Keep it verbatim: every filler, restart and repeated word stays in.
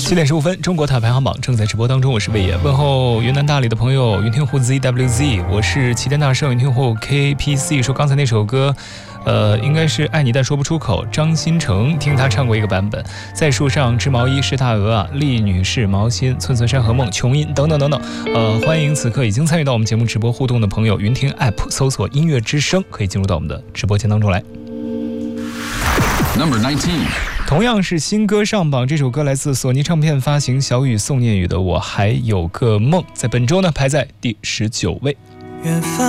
七点十五分，中国塔排行榜正在直播当中，我是魏野，问候云南大理的朋友云听户 Z W Z， 我是齐天大圣云听户 K P C， 说刚才那首歌呃，应该是爱你但说不出口，张新成听他唱过一个版本，在树上织毛衣是大鹅啊，厉女士毛心，寸寸山河梦，琼音等等等等。呃，欢迎此刻已经参与到我们节目直播互动的朋友，云听 App 搜索音乐之声，可以进入到我们的直播间当中来。 Number nineteen， 同样是新歌上榜，这首歌来自索尼唱片发行小雨宋念宇的《我还有个梦》，在本周呢排在第十九位。